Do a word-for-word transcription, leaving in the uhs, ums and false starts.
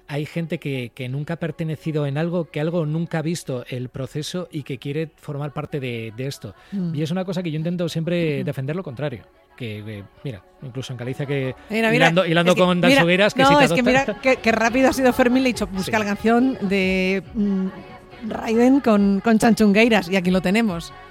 hay gente que, que nunca ha pertenecido en algo, que algo nunca ha visto el proceso y que quiere formar parte de, de esto. Mm. Y es una cosa que yo intento siempre mm. defender lo contrario. Que, que, mira, incluso en Galicia que mira, mira, hilando, hilando es que, con Dalsogueiras que no, si te es que mira qué, qué rápido ha sido Fermín, le he dicho busca sí. la canción de mmm, Raiden con, con Chanchungueiras y aquí lo tenemos.